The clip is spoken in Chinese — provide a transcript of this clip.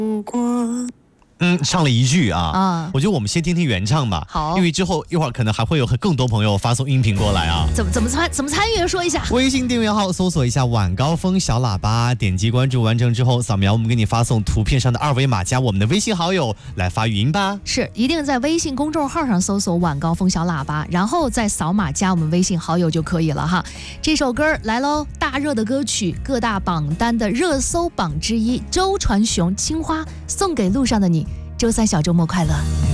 唱了一句啊，我觉得我们先听听原唱吧。 好， 因为一会儿可能还会有更多朋友发送音频过来啊。 怎么参与？说一下。 微信订阅号搜索一下晚高峰小喇叭，点击关注完成之后，扫描我们给你发送图片上的二维码，加我们的微信好友来发语音吧。 是，一定在微信公众号上搜索晚高峰小喇叭，然后再扫码加我们微信好友就可以了哈。这首歌来喽，大热的歌曲，各大榜单的热搜榜之一，周传雄《青花》，送给路上的你。周三小周末快乐。